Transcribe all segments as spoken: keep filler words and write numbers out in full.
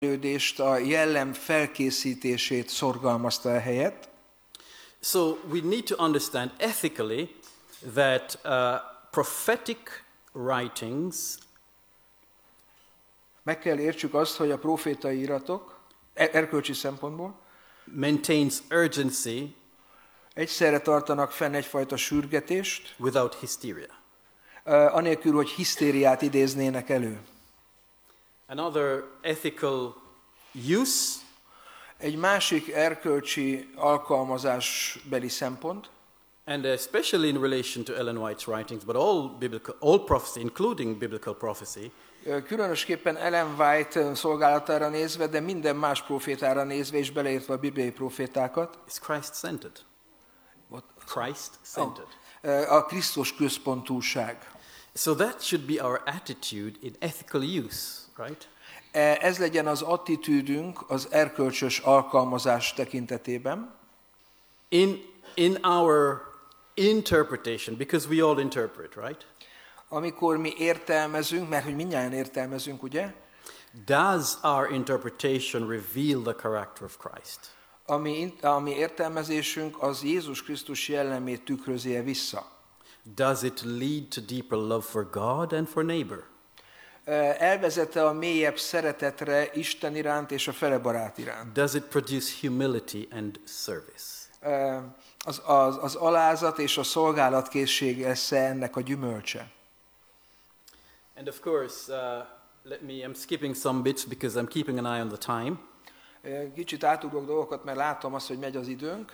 fejlődést, a jellem felkészítését szorgalmazta ehelyett. So we need to understand ethically that uh, prophetic writings Meg kell értsük azt, hogy a profétai iratok erkölcsi szempontból maintains urgency egyszerre tartanak fenn egyfajta sürgetést, without hysteria. uh, anélkül, hogy hisztériát idéznének elő. Another ethical use Egy másik erkölcsi alkalmazásbeli szempont, and especially in relation to Ellen White's writings, but all biblical, all prophecy, including biblical prophecy, különösképpen Ellen White szolgálatára nézve, de minden más profétára nézve, és beleértve a bibliai profétákat, is Christ-centered. What? Christ-centered. Oh. A Krisztus központúság. So that should be our attitude in ethical use, right? Ez legyen az attitűdünk az erkölcsös alkalmazás tekintetében. In, in our interpretation, because we all interpret, right? Amikor mi értelmezünk, mert hogy mindnyájan értelmezünk, ugye? Does our interpretation reveal the character of Christ? Ami, ami értelmezésünk az Jézus Krisztus jellemét tükrözi-e vissza? Does it lead to deeper love for God and for neighbor? Elvezete a mélyebb szeretetre Isten iránt és a felebarát iránt? Does it produce humility and service? Az, az, az alázat és a szolgálatkészség lesz ennek a gyümölcse? And of course, uh, let me, I'm skipping some bits because I'm keeping an eye on the time. Kicsit átugrok dolgokat, mert látom azt, hogy megy az időnk.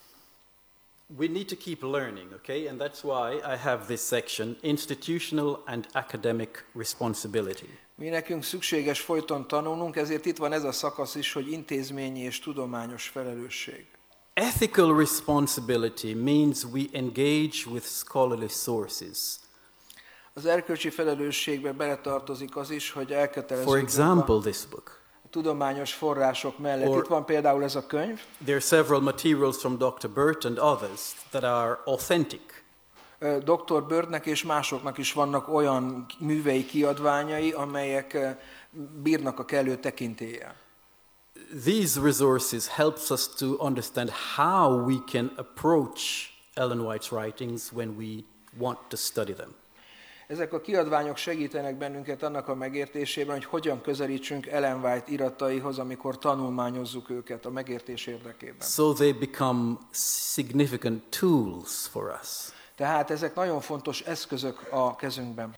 We need to keep learning, okay? And that's why I have this section, institutional and academic responsibility. Mi nekünk szükséges folyton tanulnunk, ezért itt van ez a szakasz is, hogy intézményi és tudományos felelősség. Ethical responsibility means we engage with scholarly sources. Az erkölcsi felelősségbe beletartozik az is, hogy elkötelezünk For example, this book. a tudományos források mellett. Or, itt van például ez a könyv. There are several materials from doctor Burt and others that are authentic. doktor Birdnek és másoknak is vannak olyan művei, kiadványai, amelyek bírnak a kellő tekintéllyel. These resources helps us to understand how we can approach Ellen White's writings when we want to study them. Ezek a kiadványok segítenek bennünket annak a megértésében, hogy hogyan közelítsünk Ellen White irataihoz, amikor tanulmányozzuk őket a megértés érdekében. So they become significant tools for us. Tehát ezek nagyon fontos eszközök a kezünkben.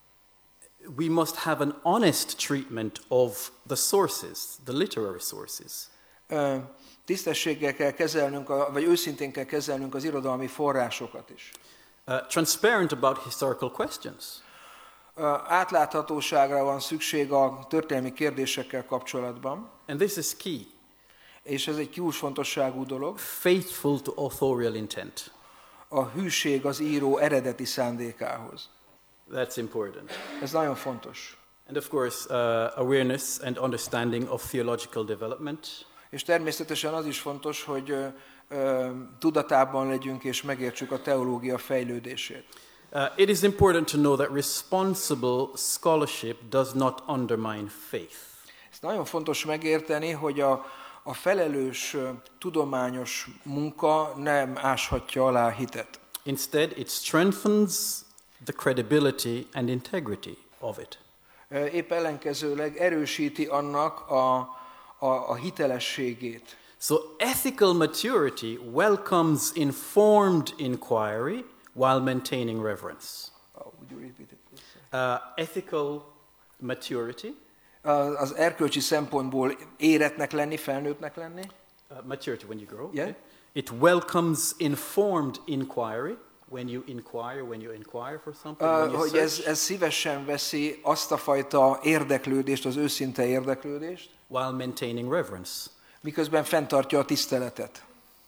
We must have an honest treatment of the sources, the literary sources. Ö, tisztességgel kell kezelnünk, vagy őszintén kell kezelnünk az irodalmi forrásokat is. Uh, transparent about historical questions. Ö, átláthatóságra van szükség a történelmi kérdésekkel kapcsolatban. And this is key. És ez egy kulcsfontosságú dolog. Faithful to authorial intent. A hűség az író eredeti szándékához. That's important. Ez nagyon fontos. And of course, uh, awareness and understanding of theological development. És természetesen az is fontos, hogy ö, ö, tudatában legyünk és megértsük a teológia fejlődését. Uh, it is important to know that responsible scholarship does not undermine faith. Ezt nagyon fontos megérteni, hogy a, a felelős ö, tudományos munka nem áshatja alá a hitet. Instead, it strengthens the credibility and integrity of it. Épp ellenkezőleg erősíti annak a, a, a hitelességét. So ethical maturity welcomes informed inquiry while maintaining reverence. Oh, would you repeat it, please? Uh, ethical maturity. Az erkölcsi szempontból éretnek lenni, felnőttnek lenni. Uh, maturity when you grow. Yeah. Okay. It welcomes informed inquiry. When you inquire, when you inquire for something, Uh, when you hogy ez, search, ez szívesen veszi azt a fajta érdeklődést, az őszinte érdeklődést, while maintaining reverence. miközben fenntartja a tiszteletet.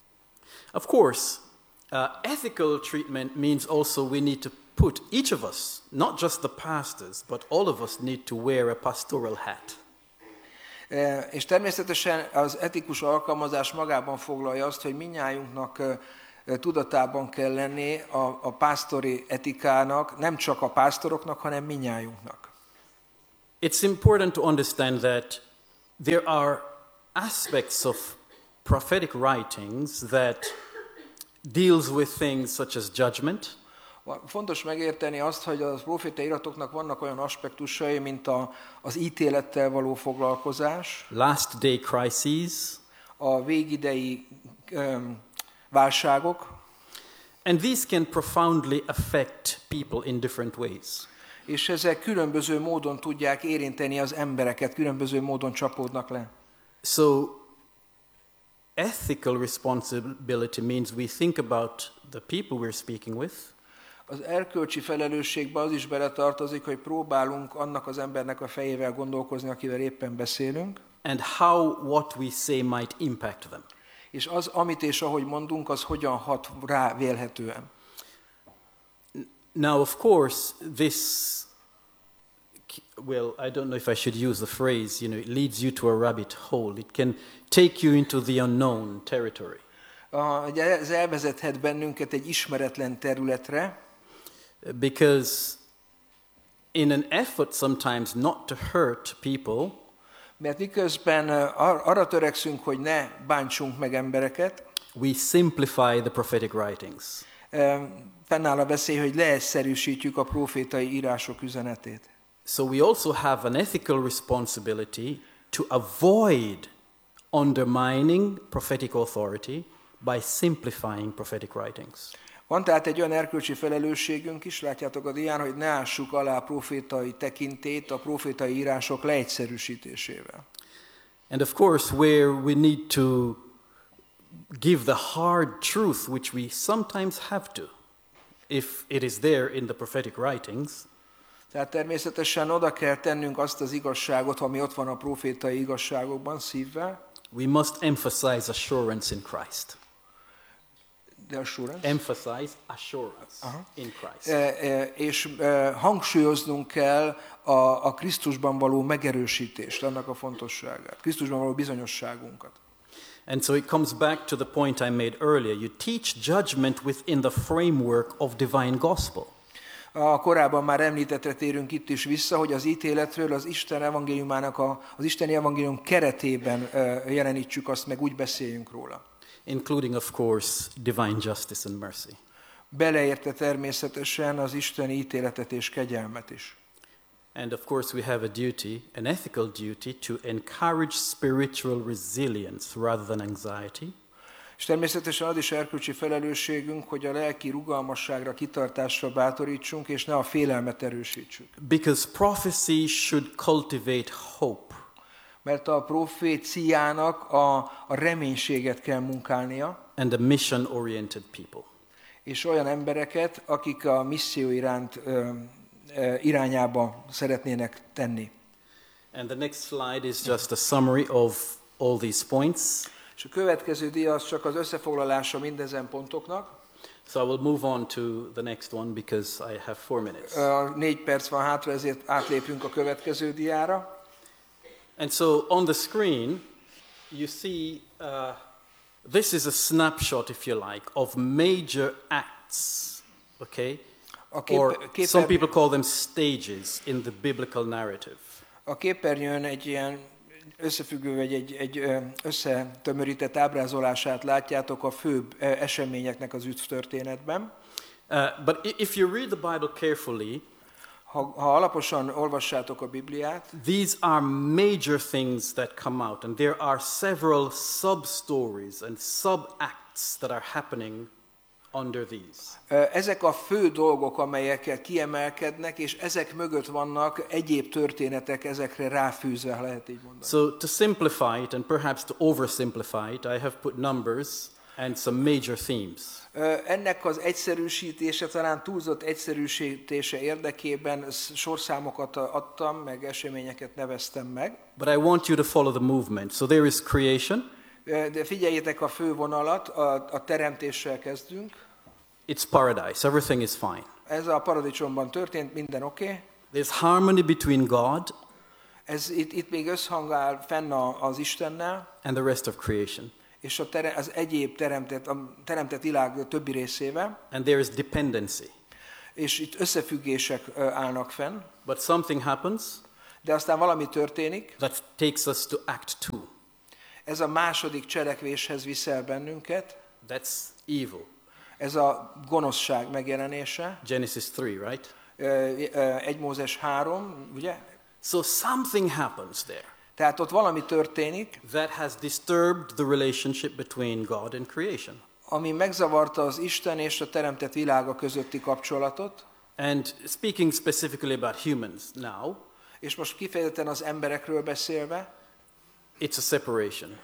Of course, uh, ethical treatment means also we need to put each of us, not just the pastors, but all of us need to wear a pastoral hat. Uh, és természetesen az etikus alkalmazás magában foglalja azt, hogy mindnyájunknak uh, tudatában kell lenni a, a pásztori etikának, nem csak a pásztoroknak, hanem mindnyájunknak. It's important to understand that there are aspects of prophetic writings that deals with things such as judgment. Fontos megérteni azt, hogy a profétai iratoknak vannak olyan aspektusai, mint a, az ítélettel való foglalkozás, last day crises, a végidei um, válságok, and these can profoundly affect people in different ways. És ezek különböző módon tudják érinteni az embereket, különböző módon csapódnak le. So, ethical responsibility means we think about the people we're speaking with. Az erkölcsi felelősségbe az is beletartozik, hogy próbálunk annak az embernek a fejével gondolkozni, akivel éppen beszélünk. And how what we say might impact them. És az, amit és ahogy mondunk, az hogyan hat rá vélhetően. Now, of course, this, well, I don't know if I should use the phrase, you know, it leads you to a rabbit hole. It can take you into the unknown territory. Uh, ez elvezethet bennünket egy ismeretlen területre. Because in an effort sometimes not to hurt people, mert miközben uh, arra törekszünk, hogy ne bántsunk meg embereket, we simplify the prophetic writings. Uh, fennáll a veszély, hogy leegyszerűsítjük a profétai írások üzenetét. So we also have an ethical responsibility to avoid undermining prophetic authority by simplifying prophetic writings. Van tehát egy olyan erkölcsi felelősségünk is, látjátok a dián, hogy ne ássuk alá a profétai tekintét a profétai írások leegyszerűsítésével. And of course, where we need to give the hard truth, which we sometimes have to, if it is there in the prophetic writings, tehát természetesen oda kell tennünk azt az igazságot, ami ott van a profétai igazságokban szívvel. We must emphasize assurance in Christ. The assurance? Emphasize assurance uh-huh. in Christ. E, e, és e, hangsúlyoznunk kell a, a Krisztusban való megerősítést, annak a fontosságát, Krisztusban való bizonyosságunkat. And so it comes back to the point I made earlier. You teach judgment within the framework of divine gospel. A korábban már említettre térünk itt is vissza, hogy az ítéletről az Isten evangéliumának a, az Isteni evangélium keretében uh, jelenítsük azt, meg úgy beszéljünk róla. Including, of course, divine justice and mercy. Beleérte természetesen az isteni ítéletet és kegyelmet is. And of course we have a duty, an ethical duty, to encourage spiritual resilience rather than anxiety. És természetesen az is erkölcsi felelősségünk, hogy a lelki rugalmasságra, kitartásra bátorítsunk, és ne a félelmet erősítsük. Because prophecy should cultivate hope. Mert a proféciának a, a reménységet kell munkálnia. And a mission-oriented people. És olyan embereket, akik a misszió iránt ö, ö, irányába szeretnének tenni. And the next slide is just a summary of all these points. És a következő dia az csak az összefoglalása mindezen pontoknak. So I will move on to the next one because I have four minutes. Uh, négy perc van hátra, ezért átlépünk a következő diára. And so on the screen, you see, uh, this is a snapshot, if you like, of major acts, okay? A kép, or képer... some people call them stages in the biblical narrative. A képernyőn egy ilyen összefüggő, vagy egy, egy összetömörített ábrázolását látjátok a főbb eseményeknek az üdvtörténetben. Uh, but if you read the Bible carefully, ha, ha alaposan olvassátok a Bibliát, these are major things that come out, and there are several sub-stories and sub-acts that are happening under these. Ezek a fő dolgok, amelyekkel kiemelkednek, és ezek mögött vannak egyéb történetek, ezekre ráfűzve, lehet így mondani. So to simplify it, and perhaps to oversimplify it, I have put numbers and some major themes. Ennek az egyszerűsítése, talán túlzott egyszerűsítése érdekében sorszámokat adtam, meg eseményeket neveztem meg. But I want you to follow the movement. So there is creation. De figyeljétek a fő vonalat, a, a teremtéssel kezdünk. It's paradise. Everything is fine. Ez a paradicsomban történt, minden oké. Okay. There's harmony between God. Ez itt, itt még összhang áll fenn a, az Istennel. And the rest of creation. És a tere, az egyéb teremtett, a teremtett világ többi részével. And there is dependency. És itt összefüggések állnak fenn. But something happens. De aztán valami történik, that takes us to Act two. ez a második cselekvéshez viszel bennünket, That's evil. ez a gonoszság megjelenése, Genesis three, right? egy Mózes három, ugye? So something happens there Tehát ott valami történik, that has disturbed the relationship between God and creation. ami megzavarta az Isten és a teremtett világa közötti kapcsolatot, And speaking specifically about humans now, és most kifejezetten az emberekről beszélve, it's a separation.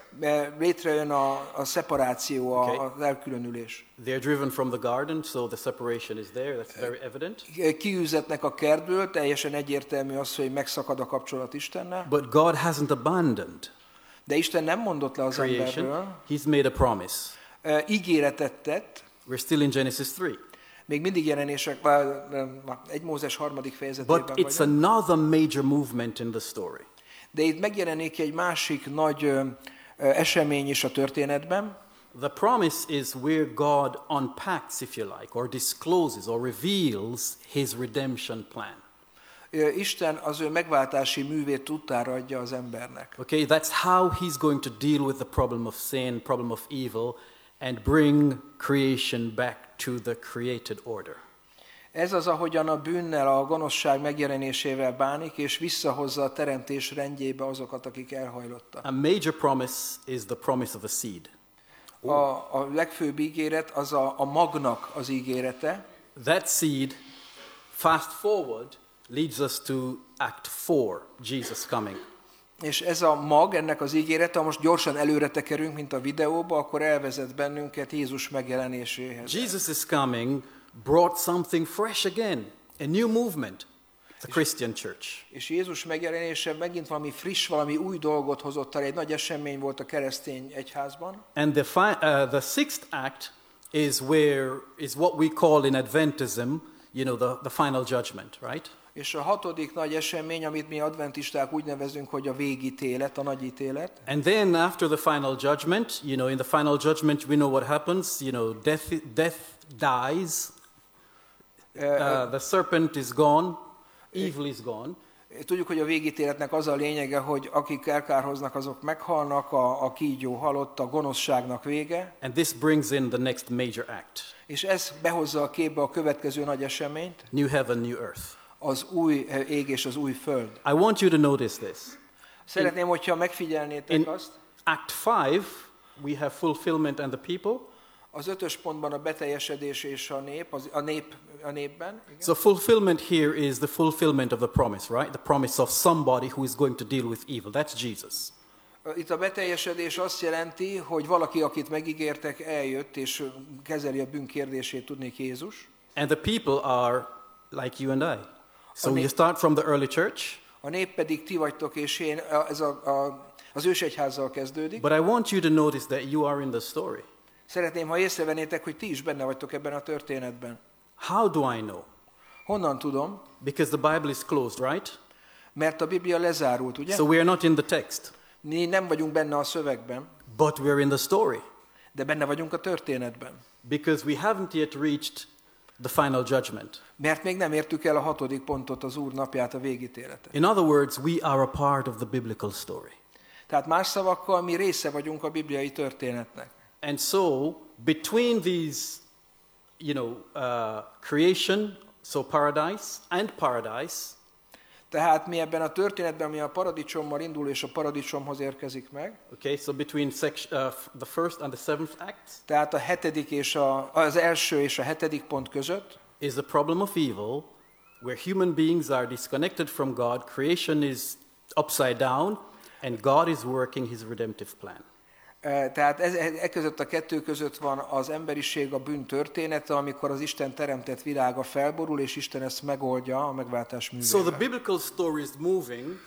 létrejön a, a szeparáció, a, Okay. az elkülönülés. They're driven from the garden, so the separation is there. That's very evident. Kiűzetnek a kertből, teljesen egyértelmű az, hogy megszakad a kapcsolat Istennel, But God hasn't abandoned de Isten nem mondott le az emberről, creation. He's made a promise. E, ígéretet tett, We're still in Genesis three. még mindig jelenések, egy Mózes harmadik fejezetében But it's vagyunk, another major movement in the story. de itt megjelenik egy másik nagy ö, ö, esemény is a történetben. The promise is where God unpacks, if you like, or discloses or reveals his redemption plan. Ö, Isten az ő megváltási művét tudtára adja az embernek. Okay, that's how he's going to deal with the problem of sin, problem of evil, and bring creation back to the created order. Ez az, ahogyan a bűnnel, a gonoszság megjelenésével bánik, és visszahozza a teremtés rendjébe azokat, akik elhajlottak. A major promise is the promise of a seed. A, a legfőbb ígéret az a, a magnak az ígérete. That seed, fast forward, leads us to Act four, Jesus coming. És ez a mag, ennek az ígérete, ha most gyorsan előre tekerünk, mint a videóba, akkor elvezet bennünket Jézus megjelenéséhez. Jesus is coming brought something fresh again, a new movement, the Christian church. És Jézus megjelenése megint valami friss, valami új dolgot hozott el, egy nagy esemény volt a keresztény egyházban. And the, fi- uh, the sixth act is where is what we call in Adventism, you know, the, the final judgment, right? És a hatodik nagy esemény, amit mi adventisták úgy nevezünk, hogy a végítélet, a nagy ítélet. And then after the final judgment, you know, in the final judgment, we know what happens. You know, death, death dies, uh, the serpent is gone, evil is gone. Tudjuk, hogy a végítéletnek az a lényege, hogy akik elkárhoznak, azok meghalnak, a, a kígyó halott, a gonoszságnak vége. And this brings in the next major act. És ez behozza a képbe a következő nagy eseményt, New heaven, new earth. az új ég és az új föld. I want you to notice this. Szeretném, hogyha megfigyelnétek In azt, Act five, we have fulfillment and the people. az ötös pontban a beteljesedés és a nép, az, a nép a népben. Igen. So fulfillment here is the fulfillment of the promise, right? The promise of somebody who is going to deal with evil. That's Jesus. Itt a beteljesedés azt jelenti, hogy valaki, akit megígértek, eljött és kezeli a bűn kérdését, tudnék Jézus. And the people are like you and I. So Amen. you start from the early church, A nép pedig ti vagytok, és én, ez a, a, az ősegyházzal kezdődik. but I want you to notice that you are in the story. Szeretném, ha észrevennétek, hogy ti is benne vagytok ebben a történetben. How do I know? Honnan tudom? Because the Bible is closed, right? Mert a Biblia lezárult, ugye? So we are not in the text, Mi nem vagyunk benne a szövegben, but we are in the story. de benne vagyunk a történetben. Because we haven't yet reached the final judgment. Mert még nem értük el a hatodik pontot, az Úr napját, a végítéletet. In other words, we are a part of the biblical story. Tehát más szavakkal mi része vagyunk a bibliai történetnek. And so, between these, you know, uh, creation, so paradise, and paradise, Tehát mi ebben a történetben, ami a paradicsommal indul és a paradicsomhoz érkezik meg, okay, so between section, uh, the first and the seventh act, tehát a hetedik és a, az első és a hetedik pont között, is the problem of evil, where human beings are disconnected from God, creation is upside down, and God is working his redemptive plan. e, tehát ez, e között a kettő között van az emberiség, a bűn története, amikor az Isten teremtett világa felborul, és Isten ezt megoldja a megváltás So the művével. biblical story is moving,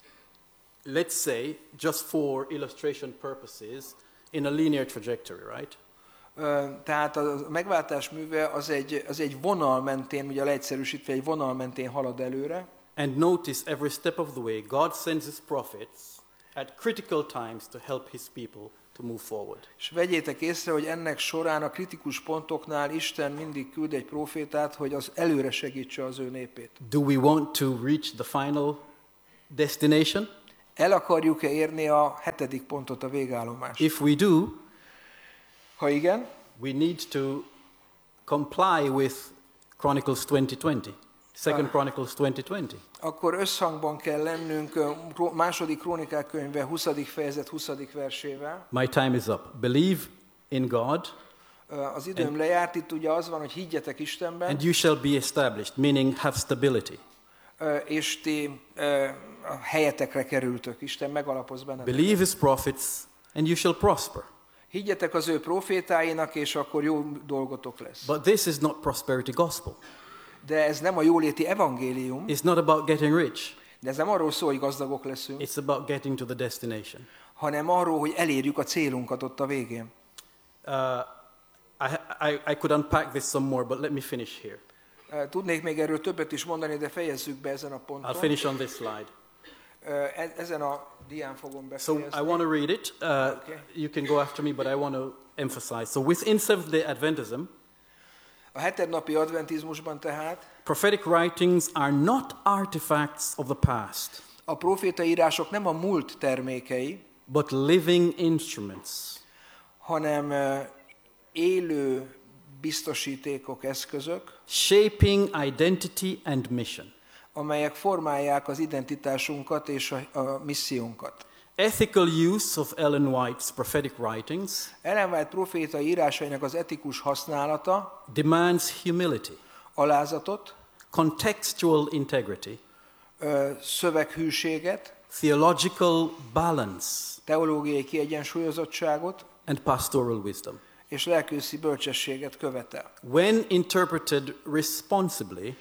let's say, just for illustration purposes, in a linear trajectory, right? E, tehát a megváltás műve az egy, az egy vonal mentén, ugye leegyszerűsítve egy vonal mentén halad előre, And notice every step of the way, God sends his prophets at critical times to help his people to move forward. és vegyétek észre, hogy ennek során a kritikus pontoknál Isten mindig küld egy prófétát, hogy az előre segítse az ő népét. Do we want to reach the final destination? El akarjuk-e érni a hetedik pontot, a végállomást? If we do, Ha igen, we need to comply with Chronicles twenty twenty. Second Ah. Chronicles twenty twenty. akkor összhangban kell lennünk ö, második Krónikák könyve huszadik fejezet huszadik versével. My time is up. Believe in God, Ö, Az időm lejárt, itt ugye az van, hogy higgyetek Istenben, and you shall be established, meaning have stability. ö, és ti ö, a helyetekre kerültök, Isten megalapoz benneteket. Believe his prophets, and you shall prosper. Higgyetek az ő profétáinak, és akkor jó dolgotok lesz. But this is not prosperity gospel. De ez nem a jóléti evangélium, It's not about getting rich. de ez nem arról szól, hogy gazdagok leszünk, It's about getting to the destination. hanem arról, hogy elérjük a célunkat ott a végén. Uh, I, I, I could unpack this some more, but let me finish here. Ö, Tudnék még erről többet is mondani, de fejezzük be ezen a I'll ponton. finish on this slide. Ö, e- Ezen a dián fogom So befejezni. I want to read it. Uh, Okay. You can go after me, but I want to emphasize. So within Seventh-day Adventism, A hetednapi adventizmusban tehát prophetic writings are not artifacts of the past, a profétaírások nem a múlt termékei, but living instruments hanem ö, élő biztosítékok, eszközök, shaping identity and mission. amelyek formálják az identitásunkat és a, a missziónkat. Ethical use of Ellen White's prophetic writings Ellen White proféta írásainak az etikus használata demands humility, alázatot, contextual integrity, ö, szöveghűséget, theological balance, teológiai kiegyensúlyozottságot and pastoral wisdom. és lelkőszi bölcsességet követel. When interpreted responsibly,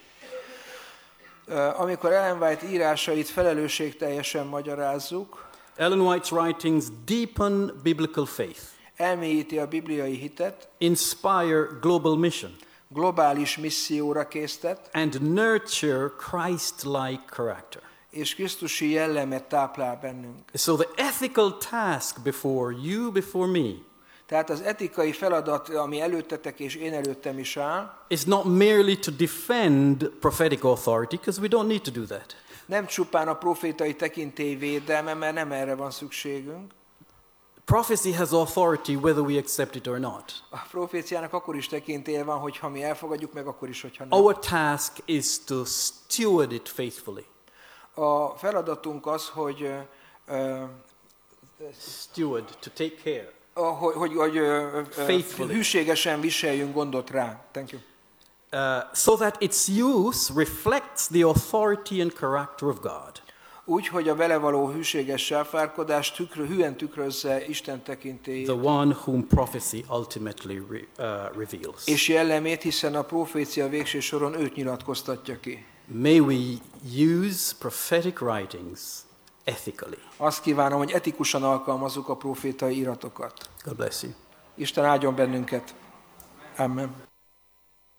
Ö, Amikor Ellen White írásait felelősségteljesen magyarázzuk, Ellen White's writings deepen biblical faith, elmélyíti a bibliai hitet, inspire global mission, globális misszióra késztet, and nurture Christ-like character. és krisztusi jellemet táplál bennünk. So the ethical task before you, before me, Tehát az etikai feladat, ami előttetek és én előttem is áll, is not merely to defend prophetic authority, because we don't need to do that. nem csupán a profétai tekintély védelme, mert nem erre van szükségünk. Prophecy has authority whether we accept it or not. A proféciának akkor is tekintélye van, hogyha mi elfogadjuk, meg akkor is, hogyha nem. Our task is to steward it faithfully. A feladatunk az, hogy, ö, Steward, to take care. ö, hogy, hogy, hogy ö, ö, Faithfully. hűségesen viseljünk gondot rá. Thank you. Uh, so that its use reflects the authority and character of God. Úgy, hogy a vele való hűséges sáfárkodás tükrö, hűen tükrözze Isten tekintélyét The one whom prophecy ultimately re, uh, reveals. és jellemét, hiszen a profécia végső soron őt nyilatkoztatja ki. May we use prophetic writings ethically. Azt kívánom, hogy etikusan alkalmazzuk a profétai iratokat. God bless you. Isten áldjon bennünket. Amen.